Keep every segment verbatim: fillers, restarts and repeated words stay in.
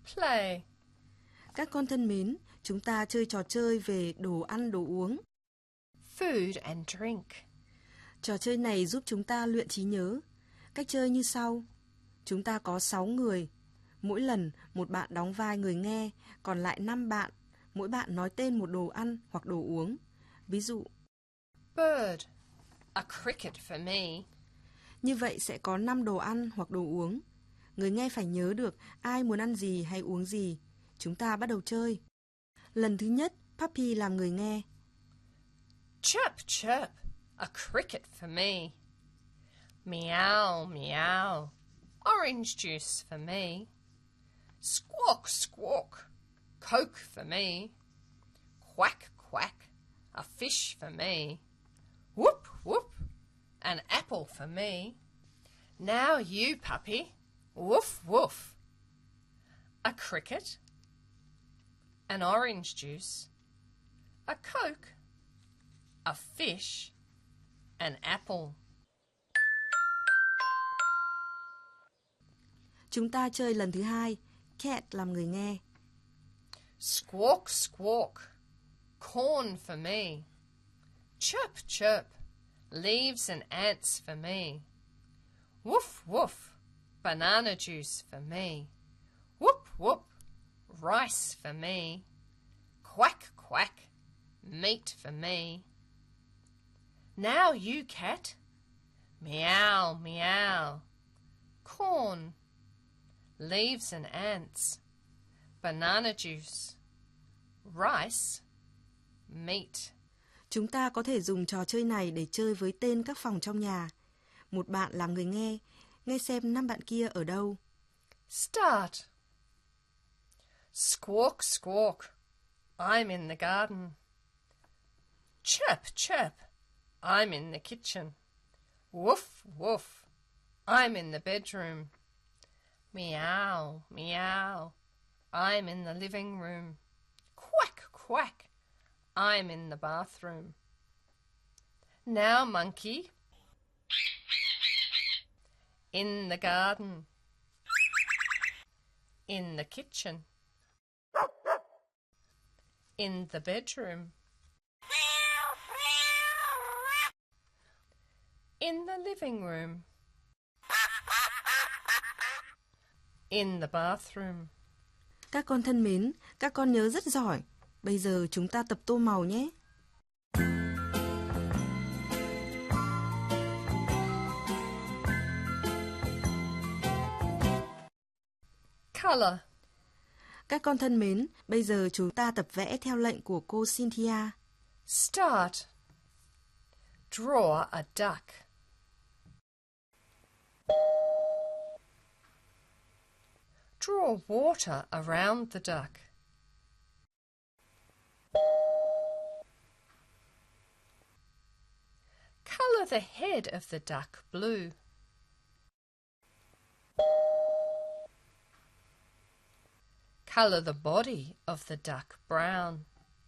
Play. Các con thân mến, chúng ta chơi trò chơi về đồ ăn, đồ uống. Food and drink. Trò chơi này giúp chúng ta luyện trí nhớ. Cách chơi như sau. Chúng ta có sáu người. Mỗi lần một bạn đóng vai người nghe, còn lại năm bạn. Mỗi bạn nói tên một đồ ăn hoặc đồ uống. Ví dụ, Bird. A cricket for me. như vậy sẽ có năm đồ ăn hoặc đồ uống. Người nghe phải nhớ được ai muốn ăn gì hay uống gì. Chúng ta bắt đầu chơi. Lần thứ nhất, Puppy làm người nghe. Chirp, chirp. A cricket for me. Meow, meow. Orange juice for me. Squawk, squawk. Coke for me. Quack, quack. A fish for me. Whoop, whoop. An apple for me. Now you, puppy. Woof, woof. A cricket. An orange juice. A Coke. A fish. An apple. Chúng ta chơi lần thứ hai. Cat làm người nghe. Squawk, squawk. Corn for me. Chirp, chirp. Leaves and ants for me. Woof, woof. Banana juice for me. Whoop, whoop. Rice for me. Quack, quack. Meat for me. Now you, cat. Meow, meow. Corn. Leaves and ants. Banana juice. Rice. Meat. Chúng ta có thể dùng trò chơi này để chơi với tên các phòng trong nhà. Một bạn làm người nghe, nghe xem năm bạn kia ở đâu. Start. Squawk, squawk. I'm in the garden. Chirp, chirp. I'm in the kitchen. Woof, woof. I'm in the bedroom. Meow, meow. I'm in the living room. Quack, quack. I'm in the bathroom. Now, monkey. In the garden. In the kitchen. In the bedroom. In the living room. In the bathroom. Các con thân mến, các con nhớ rất giỏi. Bây giờ chúng ta tập tô màu nhé. Color. Các con thân mến, bây giờ chúng ta tập vẽ theo lệnh của cô Cynthia. Start. Draw a duck. Draw water around the duck. Colour the head of the duck blue. Colour the body of the duck brown.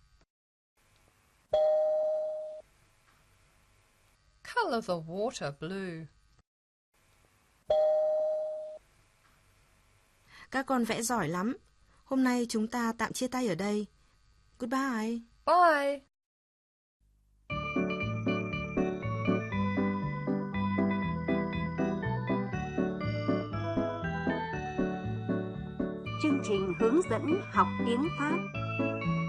Colour the water blue. Các con vẽ giỏi lắm. Hôm nay chúng ta tạm chia tay ở đây. Goodbye. Bye. Chương trình hướng dẫn học tiếng Pháp